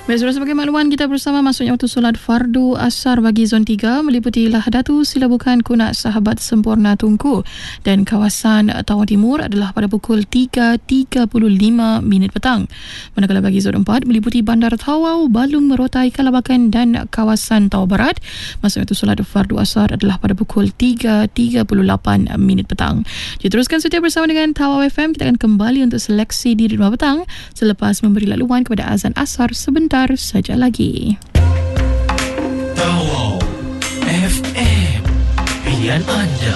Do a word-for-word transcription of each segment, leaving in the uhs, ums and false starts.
Baik, saudara, sebagai makluman kita bersama masuknya waktu solat fardu asar bagi zon tiga meliputi Lahadatu, Silabukan, Kunak, Sahabat Sempurna, Tunku dan kawasan Tawau Timur adalah pada pukul tiga tiga puluh lima minit petang. Manakala bagi zon empat meliputi Bandar Tawau, Balung, Merotai, Kalabakan dan kawasan Tawau Barat, masuknya waktu solat fardu asar adalah pada pukul tiga tiga puluh lapan minit petang. Jadi teruskan setia bersama dengan Tawau F M. Kita akan kembali untuk seleksi di rumah petang selepas memberi laluan kepada azan asar sebentar saja lagi. Tawau F M, pilihan anda.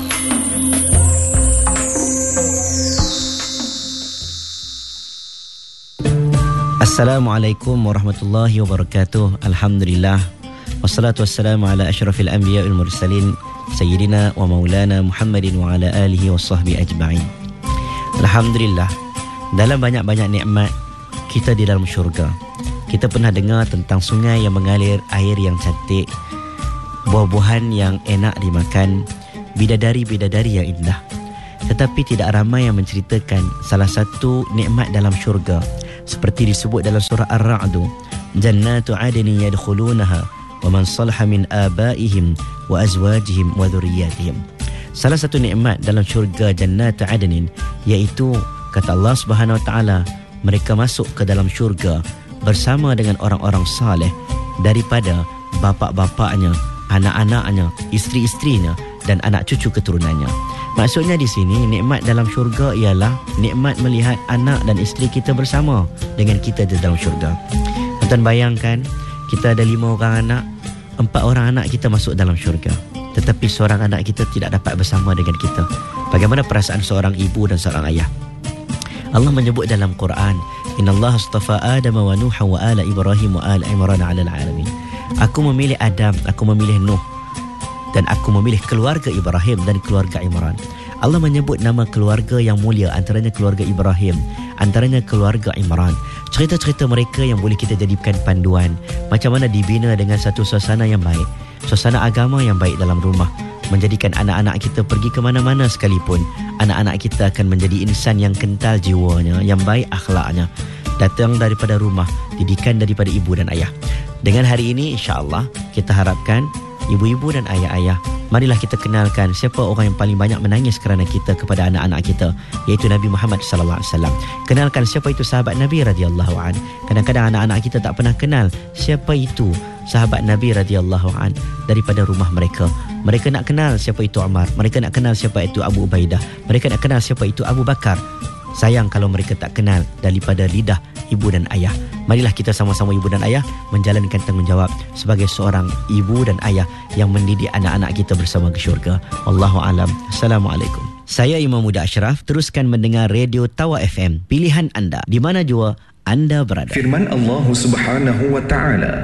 Assalamualaikum warahmatullahi wabarakatuh. Alhamdulillah, wassalatu wassalamu ala asyrafil anbiya wal mursalin, sayyidina wa maulana Muhammadin wa ala alihi wa sahbihi ajma'in. Alhamdulillah, dalam banyak-banyak nikmat kita di dalam syurga, kita pernah dengar tentang sungai yang mengalir air yang cantik, buah-buahan yang enak dimakan, bidadari-bidadari yang indah. Tetapi tidak ramai yang menceritakan salah satu nikmat dalam syurga, seperti disebut dalam surah Ar-Ra'd, Jannatu 'adnin yadkhulunaha wa man salaha min abaihim wa azwajihim wa dhurriyyatihim. Salah satu nikmat dalam syurga Jannatu 'adnin, iaitu kata Allah Subhanahu wa taala, mereka masuk ke dalam syurga bersama dengan orang-orang saleh daripada bapa-bapaknya, anak-anaknya, isteri-isterinya dan anak cucu keturunannya. Maksudnya di sini nikmat dalam syurga ialah nikmat melihat anak dan isteri kita bersama dengan kita di dalam syurga. Tuan bayangkan, kita ada lima orang anak, empat orang anak kita masuk dalam syurga, tetapi seorang anak kita tidak dapat bersama dengan kita. Bagaimana perasaan seorang ibu dan seorang ayah? Allah menyebut dalam Quran, Innallaha astafa Adam wa Nuha wa ala Ibrahim wa ala Imran ala alamin. Aku memilih Adam, aku memilih Nuh, dan aku memilih keluarga Ibrahim dan keluarga Imran. Allah menyebut nama keluarga yang mulia, antaranya keluarga Ibrahim, antaranya keluarga Imran. Cerita-cerita mereka yang boleh kita jadikan panduan, macam mana dibina dengan satu suasana yang baik, suasana agama yang baik dalam rumah, menjadikan anak-anak kita pergi ke mana-mana sekalipun, anak-anak kita akan menjadi insan yang kental jiwanya, yang baik akhlaknya, datang daripada rumah, didikan daripada ibu dan ayah. Dengan hari ini, insya-Allah, kita harapkan ibu-ibu dan ayah-ayah, marilah kita kenalkan siapa orang yang paling banyak menangis kerana kita kepada anak-anak kita, iaitu Nabi Muhammad sallallahu alaihi wasallam. Kenalkan siapa itu sahabat Nabi radhiyallahu an. Kadang-kadang anak-anak kita tak pernah kenal siapa itu sahabat Nabi radhiyallahu an daripada rumah mereka. Mereka nak kenal siapa itu Umar, mereka nak kenal siapa itu Abu Ubaidah, mereka nak kenal siapa itu Abu Bakar. Sayang kalau mereka tak kenal daripada lidah ibu dan ayah. Marilah kita sama-sama ibu dan ayah menjalankan tanggungjawab sebagai seorang ibu dan ayah yang mendidik anak-anak kita bersama ke syurga. Wallahu alam. Assalamualaikum. Saya Imam Muda Ashraf. Teruskan mendengar Radio Tawau F M, pilihan anda di mana jua anda berada. Firman Allah Subhanahu wa taala,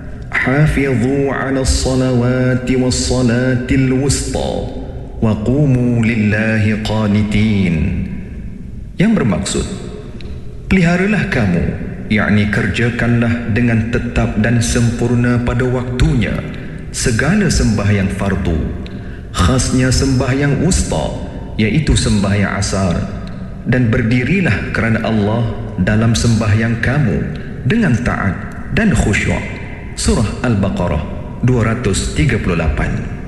Hafidhu 'alas salawati was salatil wusta wa qumu lillahi qanitin. Yang bermaksud, peliharalah kamu, yakni kerjakanlah dengan tetap dan sempurna pada waktunya segala sembahyang fardu, khasnya sembahyang wusta, iaitu sembahyang asar, dan berdirilah kerana Allah dalam sembahyang kamu dengan taat dan khusyuk. Surah Al-Baqarah dua ratus tiga puluh lapan.